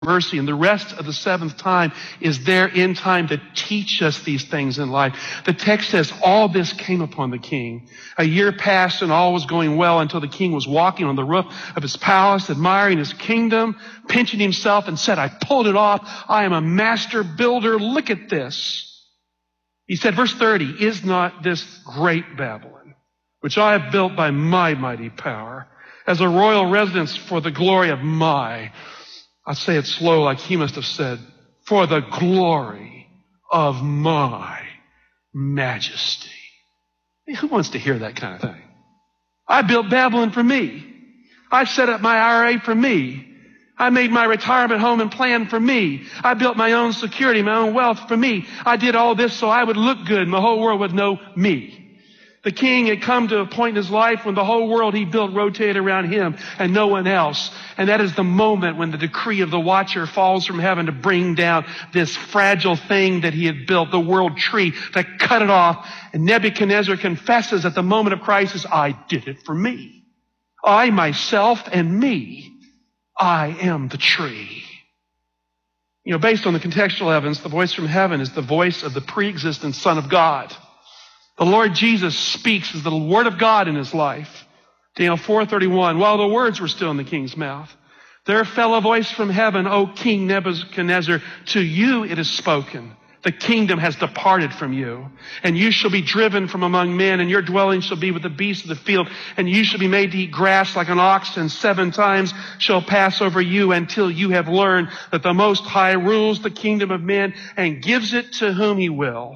mercy. And the rest of the seventh time is there in time to teach us these things in life. The text says all this came upon the king. A year passed and all was going well until the king was walking on the roof of his palace, admiring his kingdom, pinching himself and said, I pulled it off. I am a master builder. Look at this. He said, verse 30, is not this great Babylon, which I have built by my mighty power, as a royal residence for the glory of my, I say it slow like he must have said, for the glory of my majesty. Who wants to hear that kind of thing? I built Babylon for me. I set up my IRA for me. I made my retirement home and plan for me. I built my own security, my own wealth for me. I did all this so I would look good and the whole world would know me. The king had come to a point in his life when the whole world he built rotated around him and no one else. And that is the moment when the decree of the watcher falls from heaven to bring down this fragile thing that he had built, the world tree, to cut it off. And Nebuchadnezzar confesses at the moment of crisis, I did it for me. I, myself, and me. I am the tree. You know, based on the contextual evidence, the voice from heaven is the voice of the pre-existent Son of God. The Lord Jesus speaks as the Word of God in his life. Daniel 4:31, while the words were still in the king's mouth, there fell a voice from heaven, O King Nebuchadnezzar, to you it is spoken. The kingdom has departed from you, and you shall be driven from among men, and your dwelling shall be with the beasts of the field, and you shall be made to eat grass like an ox, and 7 times shall pass over you until you have learned that the Most High rules the kingdom of men and gives it to whom he will.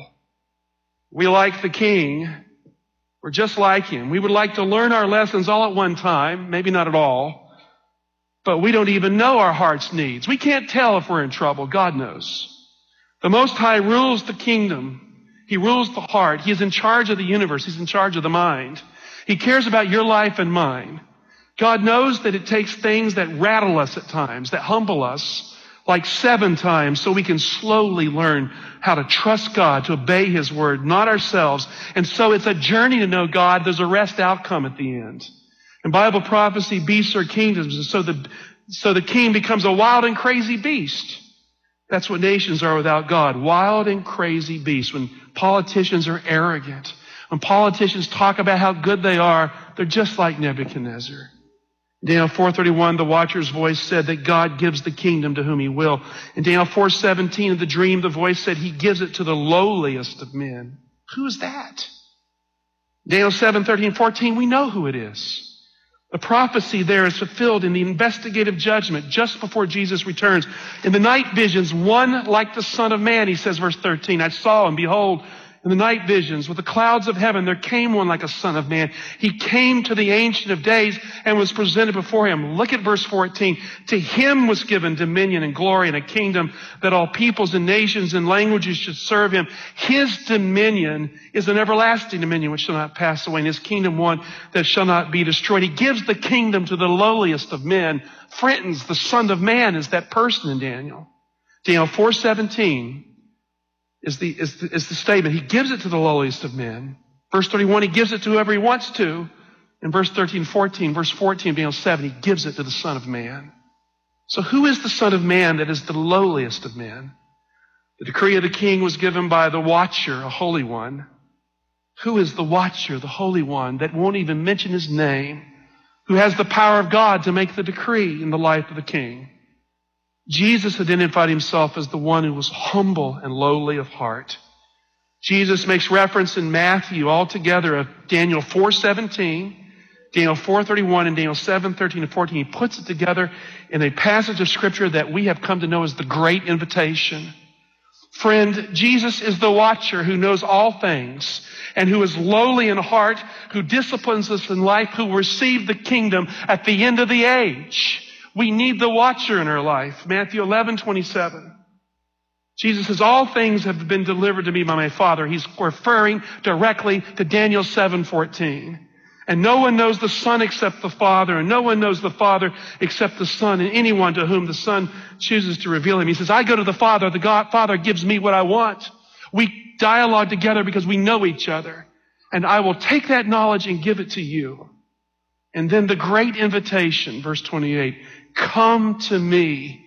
We like the king. We're just like him. We would like to learn our lessons all at one time, maybe not at all, but we don't even know our heart's needs. We can't tell if we're in trouble. God knows. The Most High rules the kingdom. He rules the heart. He is in charge of the universe. He's in charge of the mind. He cares about your life and mine. God knows that it takes things that rattle us at times, that humble us, like 7 times, so we can slowly learn how to trust God, to obey his word, not ourselves. And so it's a journey to know God. There's a rest outcome at the end. In Bible prophecy, beasts are kingdoms. And so the king becomes a wild and crazy beast. That's what nations are without God. Wild and crazy beasts. When politicians are arrogant, when politicians talk about how good they are, they're just like Nebuchadnezzar. Daniel 4:31, the watcher's voice said that God gives the kingdom to whom he will. In Daniel 4:17, in the dream, the voice said he gives it to the lowliest of men. Who is that? Daniel 7:13-14, we know who it is. The prophecy there is fulfilled in the investigative judgment just before Jesus returns. In the night visions, one like the Son of Man, he says, verse 13, I saw and behold, in the night visions, with the clouds of heaven, there came one like a Son of Man. He came to the Ancient of Days and was presented before him. Look at verse 14. To him was given dominion and glory and a kingdom that all peoples and nations and languages should serve him. His dominion is an everlasting dominion which shall not pass away, and his kingdom one that shall not be destroyed. He gives the kingdom to the lowliest of men. Friends, the Son of Man is that person in Daniel. Daniel 4:17. Is the statement. He gives it to the lowliest of men. Verse 31, he gives it to whoever he wants to. In verse 13-14, verse 14 of Daniel 7, he gives it to the Son of Man. So who is the Son of Man that is the lowliest of men? The decree of the king was given by the watcher, a holy one. Who is the watcher, the holy one, that won't even mention his name, who has the power of God to make the decree in the life of the king? Jesus identified himself as the one who was humble and lowly of heart. Jesus makes reference in Matthew altogether of Daniel 4:17, Daniel 4:31, and Daniel 7:13-14. He puts it together in a passage of Scripture that we have come to know as the Great Invitation. Friend, Jesus is the watcher who knows all things and who is lowly in heart, who disciplines us in life, who will receive the kingdom at the end of the age. We need the watcher in our life. Matthew 11:27. Jesus says, all things have been delivered to me by my Father. He's referring directly to Daniel 7:14. And no one knows the Son except the Father, and no one knows the Father except the Son, and anyone to whom the Son chooses to reveal him. He says, I go to the Father. The Father gives me what I want. We dialogue together because we know each other. And I will take that knowledge and give it to you. And then the great invitation, verse 28, come to me,